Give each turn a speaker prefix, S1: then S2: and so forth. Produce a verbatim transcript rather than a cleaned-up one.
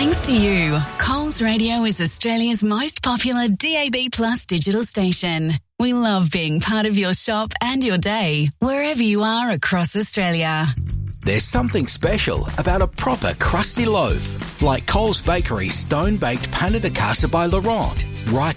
S1: Thanks to you, Coles Radio is Australia's most popular D A B Plus digital station. We love being part of your shop and your day, wherever you are across Australia.
S2: There's something special about a proper crusty loaf, like Coles Bakery's stone-baked Panna de Casa by Laurent, right